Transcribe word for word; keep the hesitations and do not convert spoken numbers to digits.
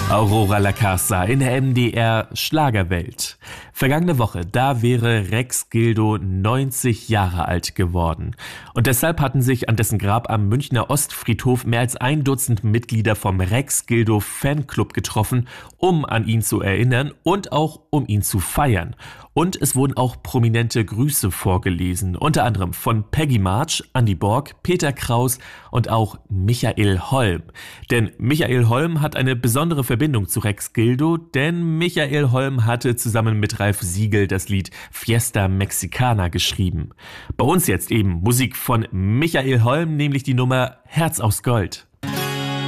Aurora La Casa in der M D R Schlagerwelt. Vergangene Woche, da wäre Rex Gildo neunzig Jahre alt geworden. Und deshalb hatten sich an dessen Grab am Münchner Ostfriedhof mehr als ein Dutzend Mitglieder vom Rex Gildo Fanclub getroffen, um an ihn zu erinnern und auch um ihn zu feiern. Und es wurden auch prominente Grüße vorgelesen, unter anderem von Peggy March, Andy Borg, Peter Kraus und auch Michael Holm. Denn Michael Holm hat eine besondere Verbindung zu Rex Gildo, denn Michael Holm hatte zusammen mit Ralf Siegel das Lied Fiesta Mexicana geschrieben. Bei uns jetzt eben Musik von Michael Holm, nämlich die Nummer Herz aus Gold.